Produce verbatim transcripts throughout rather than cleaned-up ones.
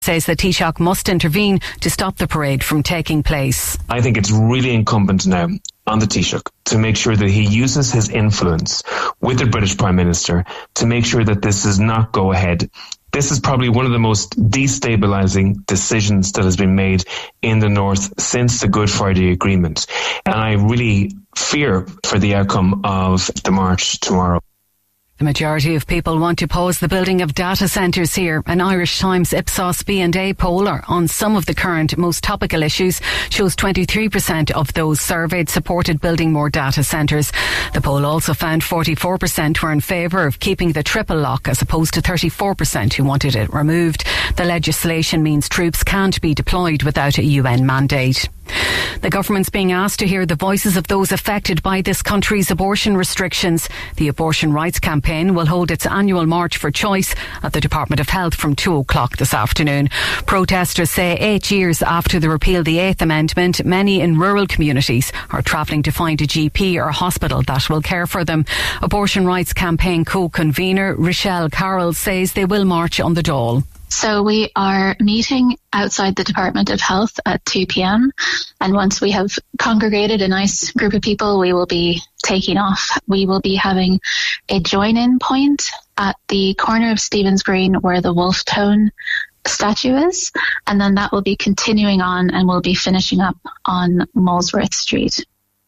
says the Taoiseach must intervene to stop the parade from taking place. I think it's really incumbent now on the Taoiseach to make sure that he uses his influence with the British Prime Minister to make sure that this does not go ahead. This is probably one of the most destabilising decisions that has been made in the North since the Good Friday Agreement. And I really fear for the outcome of the march tomorrow. The majority of people want to pause the building of data centres here. An Irish Times Ipsos B and A poll on some of the current most topical issues shows twenty-three percent of those surveyed supported building more data centres. The poll also found forty-four percent were in favour of keeping the triple lock as opposed to thirty-four percent who wanted it removed. The legislation means troops can't be deployed without a U N mandate. The government's being asked to hear the voices of those affected by this country's abortion restrictions. The Abortion Rights Campaign will hold its annual March for Choice at the Department of Health from two o'clock this afternoon. Protesters say eight years after the repeal of the Eighth Amendment, many in rural communities are travelling to find a G P or hospital that will care for them. Abortion Rights Campaign co-convener Rochelle Carroll says they will march on the Dáil. So we are meeting outside the Department of Health at two p.m. and once we have congregated a nice group of people, we will be taking off. We will be having a join-in point at the corner of Stephen's Green where the Wolf Tone statue is, and then that will be continuing on and we'll be finishing up on Molesworth Street.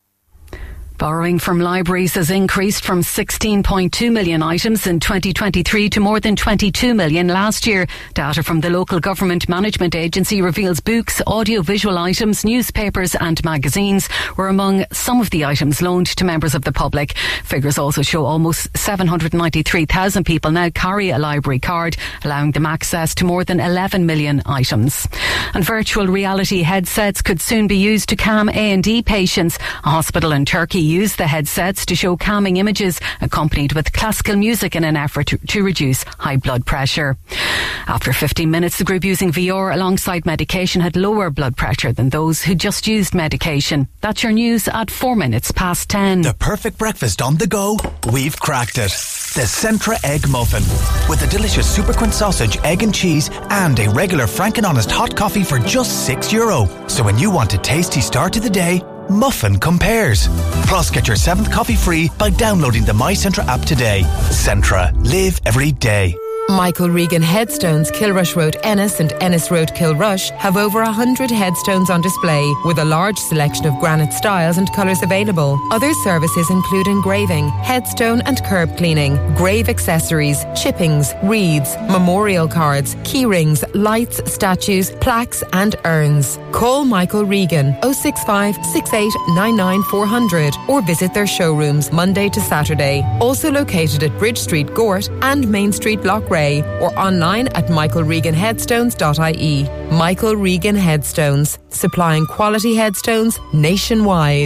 Borrowing from libraries has increased from sixteen point two million items in twenty twenty-three to more than twenty-two million last year. Data from the local government management agency reveals books, audio-visual items, newspapers and magazines were among some of the items loaned to members of the public. Figures also show almost seven hundred ninety-three thousand people now carry a library card, allowing them access to more than eleven million items. And virtual reality headsets could soon be used to calm A and E patients. A hospital in Turkey used the headsets to show calming images accompanied with classical music in an effort to, to reduce high blood pressure. After fifteen minutes, the group using V R alongside medication had lower blood pressure than those who just used medication. That's your news at four minutes past ten. The perfect breakfast on the go? We've cracked it. The Centra Egg Muffin. With a delicious Superquint sausage, egg and cheese and a regular Frank and Honest hot coffee for just six euro. So when you want a tasty start to the day, Muffin compares. Plus, get your seventh coffee free by downloading the My Centra app today. Centra. Live every day. Michael Regan Headstones, Kilrush Road Ennis and Ennis Road Kilrush have over one hundred headstones on display with a large selection of granite styles and colours available. Other services include engraving, headstone and curb cleaning, grave accessories, chippings, wreaths, memorial cards, key rings, lights, statues, plaques and urns. Call Michael Regan oh six five, six eight nine nine, four hundred or visit their showrooms Monday to Saturday. Also located at Bridge Street, Gort and Main Street, Loughrea, or online at michael regan headstones dot I E. Michael Regan Headstones, supplying quality headstones nationwide.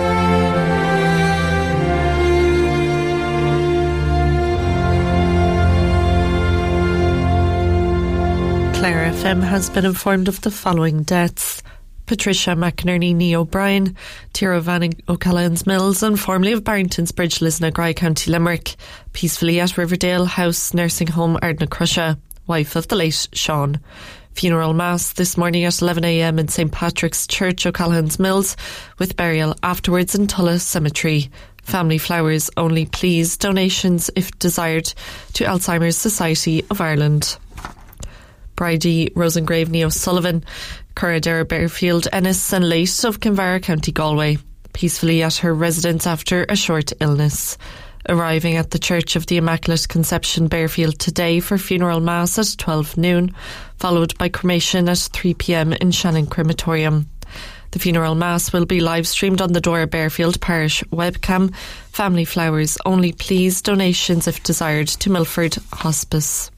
Clare F M has been informed of the following deaths: Patricia McInerney, Nee O'Brien, Tira Van O'Callaghan's Mills, and formerly of Barrington's Bridge, Lisnagry, County Limerick, peacefully at Riverdale House Nursing Home, Ardnacrusha, wife of the late Sean. Funeral Mass this morning at eleven a.m. in Saint Patrick's Church, O'Callaghan's Mills, with burial afterwards in Tulla Cemetery. Family flowers only, please. Donations, if desired, to Alzheimer's Society of Ireland. Bridie Rosengrave Neo Sullivan, Curradera Bearfield Ennis and late of Kinvara, County Galway, peacefully at her residence after a short illness. Arriving at the Church of the Immaculate Conception Bearfield today for funeral mass at twelve noon, followed by cremation at three p.m. in Shannon Crematorium. The funeral mass will be live streamed on the Dora Bearfield Parish webcam. Family flowers only, please. Donations, if desired, to Milford Hospice.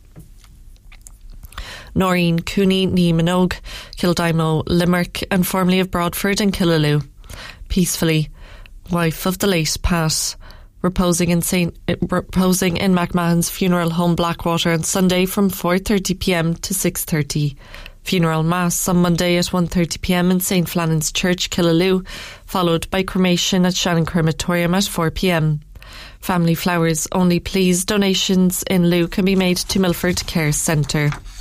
Noreen Cooney, Nee Minogue, Kildimo, Limerick, and formerly of Broadford and Killaloe, peacefully, wife of the late Pat, reposing in Saint, reposing in McMahon's Funeral Home Blackwater on Sunday from four thirty p.m. to six thirty. Funeral Mass on Monday at one thirty p.m. in Saint Flannan's Church, Killaloe, followed by cremation at Shannon Crematorium at four p.m. Family flowers only, please. Donations in lieu can be made to Milford Care Centre.